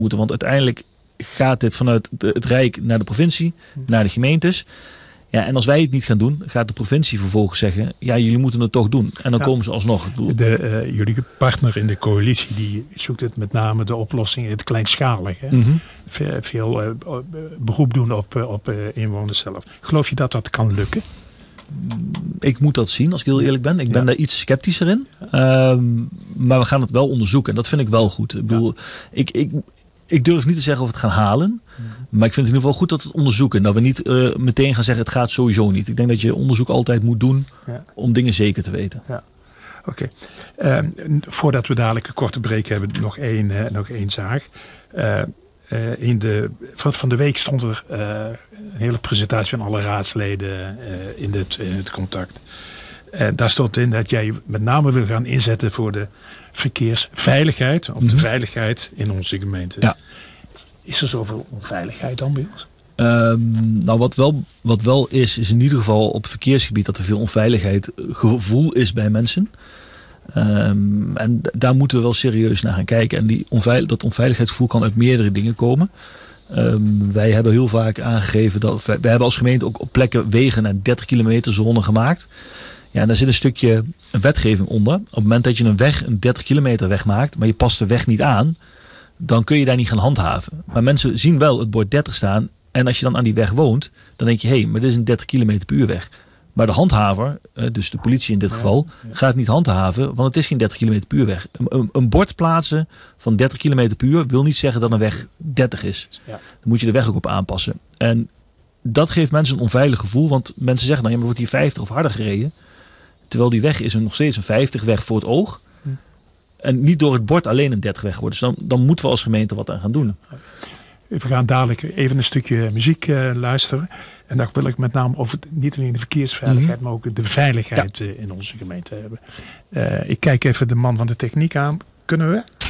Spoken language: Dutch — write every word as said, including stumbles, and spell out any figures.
moeten. Want uiteindelijk gaat dit vanuit de, het Rijk naar de provincie, naar de gemeentes. Ja, en als wij het niet gaan doen, gaat de provincie vervolgens zeggen, ja, jullie moeten het toch doen. En dan ja. komen ze alsnog. De, uh, jullie partner in de coalitie, die zoekt het met name de oplossing in het kleinschalige. Mm-hmm. Veel, veel uh, beroep doen op, uh, op uh, inwoners zelf. Geloof je dat dat kan lukken? Ik moet dat zien, als ik heel eerlijk ben. Ik ben ja. daar iets sceptischer in. Um, maar we gaan het wel onderzoeken. En dat vind ik wel goed. Ik bedoel, ja. ik... ik Ik durf niet te zeggen of we het gaan halen. Maar ik vind het in ieder geval goed dat we het onderzoeken. Dat we niet uh, meteen gaan zeggen het gaat sowieso niet. Ik denk dat je onderzoek altijd moet doen ja. om dingen zeker te weten. Ja. Oké. Okay. Uh, voordat we dadelijk een korte break hebben, nog één, uh, nog één zaak. Uh, uh, in de, van, van de week stond er uh, een hele presentatie van alle raadsleden uh, in, het, in het contact. En daar stond in dat jij met name wil gaan inzetten voor de verkeersveiligheid, op de mm-hmm. veiligheid in onze gemeente. Ja. Is er zoveel onveiligheid dan bij ons? Um, nou, wat wel, wat wel is, is in ieder geval op het verkeersgebied dat er veel onveiligheid gevoel is bij mensen. Um, en d- daar moeten we wel serieus naar gaan kijken. En die onveil- dat onveiligheidsgevoel kan uit meerdere dingen komen. Um, wij hebben heel vaak aangegeven dat wij, wij hebben als gemeente ook op plekken wegen naar dertig kilometer zone gemaakt. Ja, en daar zit een stukje wetgeving onder. Op het moment dat je een weg, een dertig kilometer weg maakt, maar je past de weg niet aan, dan kun je daar niet gaan handhaven. Maar mensen zien wel het bord dertig staan. En als je dan aan die weg woont, dan denk je, hé, hey, maar dit is een dertig kilometer per uur weg. Maar de handhaver, dus de politie in dit geval, gaat niet handhaven, want het is geen dertig kilometer per uur weg. Een, een, een bord plaatsen van dertig kilometer per uur wil niet zeggen dat een weg dertig is. Dan moet je de weg ook op aanpassen. En dat geeft mensen een onveilig gevoel, want mensen zeggen dan, ja, maar wordt hier vijftig of harder gereden. Terwijl die weg is er nog steeds een vijftig weg voor het oog. Hm. En niet door het bord alleen een dertig weg wordt. Dus dan, dan moeten we als gemeente wat aan gaan doen. We gaan dadelijk even een stukje muziek uh, luisteren. En daar wil ik met name over niet alleen de verkeersveiligheid, mm-hmm. maar ook de veiligheid ja. uh, in onze gemeente hebben. Uh, ik kijk even de man van de techniek aan. Kunnen we?